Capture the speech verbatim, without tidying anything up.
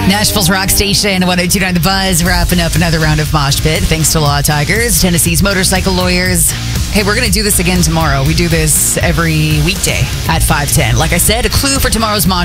Nashville's Rock Station, one oh two point nine The Buzz, wrapping up another round of Mosh Pit. Thanks to Law Tigers, Tennessee's motorcycle lawyers. Hey, we're going to do this again tomorrow. We do this every weekday at five ten. Like I said, a clue for tomorrow's Mosh